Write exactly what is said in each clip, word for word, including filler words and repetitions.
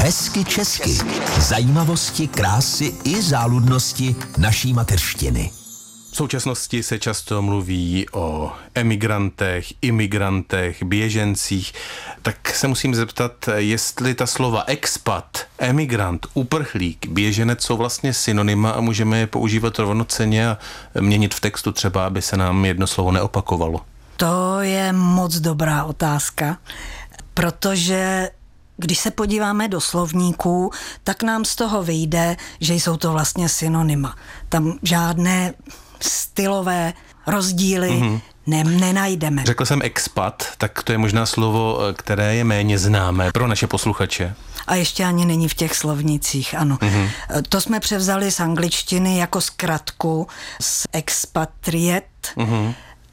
Hezky česky. Zajímavosti, krásy i záludnosti naší mateřštiny. V současnosti se často mluví o emigrantech, imigrantech, běžencích. Tak se musím zeptat, jestli ta slova expat, emigrant, uprchlík, běženec jsou vlastně synonyma a můžeme je používat rovnocenně a měnit v textu třeba, aby se nám jedno slovo neopakovalo. To je moc dobrá otázka, protože když se podíváme do slovníků, tak nám z toho vyjde, že jsou to vlastně synonyma. Tam žádné stylové rozdíly mm-hmm. ne, nenajdeme. Řekl jsem expat, tak to je možná slovo, které je méně známé pro naše posluchače. A ještě ani není v těch slovnicích, ano. Mm-hmm. To jsme převzali z angličtiny jako zkratku z expatriate mm-hmm.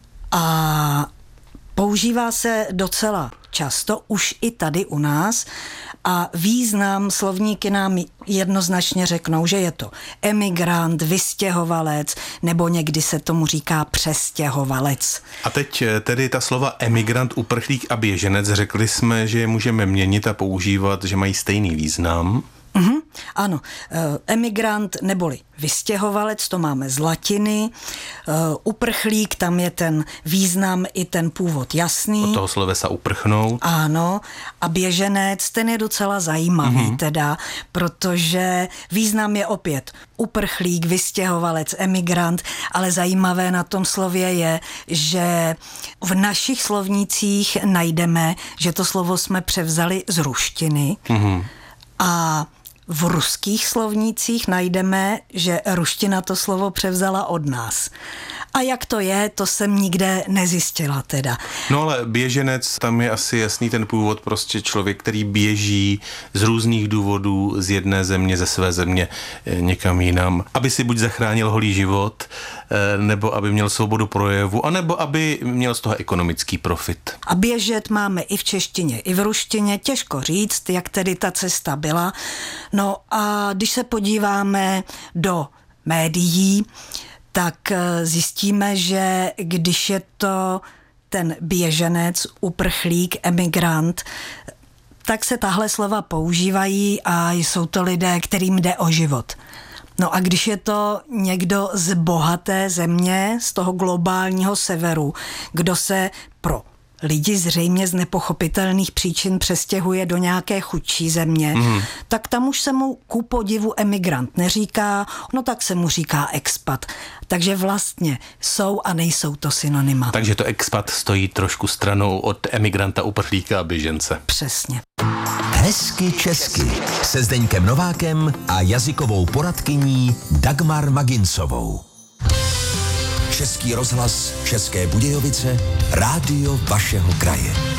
a používá se docela často, už i tady u nás, a význam slovníky nám jednoznačně řeknou, že je to emigrant, vystěhovalec, nebo někdy se tomu říká přestěhovalec. A teď tedy ta slova emigrant, uprchlík a běženec, řekli jsme, že je můžeme měnit a používat, že mají stejný význam. Mm-hmm, ano, emigrant neboli vystěhovalec, to máme z latiny, uprchlík, tam je ten význam i ten původ jasný. Od toho slovesa uprchnout. Ano, a běženec, ten je docela zajímavý mm-hmm. teda, protože význam je opět uprchlík, vystěhovalec, emigrant, ale zajímavé na tom slově je, že v našich slovnících najdeme, že to slovo jsme převzali z ruštiny mm-hmm. a v ruských slovnících najdeme, že ruština to slovo převzala od nás. A jak to je, to jsem nikde nezjistila teda. No ale běženec, tam je asi jasný ten původ, prostě člověk, který běží z různých důvodů z jedné země, ze své země někam jinam, aby si buď zachránil holý život, nebo aby měl svobodu projevu, anebo aby měl z toho ekonomický profit. A běžet máme i v češtině, i v ruštině, těžko říct, jak tedy ta cesta byla. No a když se podíváme do médií, tak zjistíme, že když je to ten běženec, uprchlík, emigrant, tak se tahle slova používají a jsou to lidé, kterým jde o život. No a když je to někdo z bohaté země, z toho globálního severu, kdo se pro lidi zřejmě z nepochopitelných příčin přestěhuje do nějaké chudší země, mm. tak tam už se mu ku podivu emigrant neříká, no tak se mu říká expat. Takže vlastně jsou a nejsou to synonyma. Takže to expat stojí trošku stranou od emigranta, uprchlíka a běžence. Přesně. Hezky česky se Zdeňkem Novákem a jazykovou poradkyní Dagmar Magincovou. Český rozhlas České Budějovice, rádio vašeho kraje.